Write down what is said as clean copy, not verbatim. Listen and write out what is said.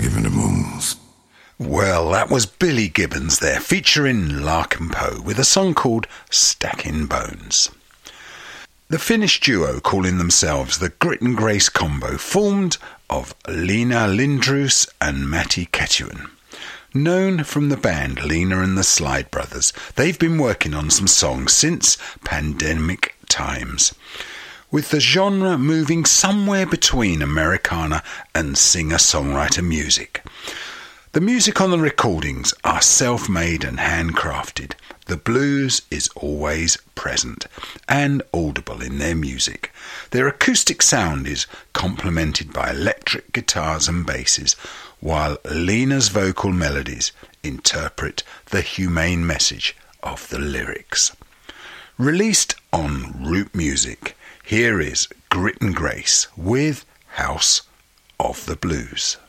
given to moons. Well, that was Billy Gibbons there, featuring Larkin Poe, with a song called Stacking Bones. The Finnish duo, calling themselves the Grit and Grace Combo, formed of Leena Lindroos and Matti Kettunen. Known from the band Leena and the Slide Brothers, they've been working on some songs since pandemic times, with the genre moving somewhere between Americana and singer-songwriter music. The music on the recordings are self-made and handcrafted. The blues is always present and audible in their music. Their acoustic sound is complemented by electric guitars and basses, while Leena's vocal melodies interpret the humane message of the lyrics. Released on Root Music, here is Grit and Grace with House of the Blues.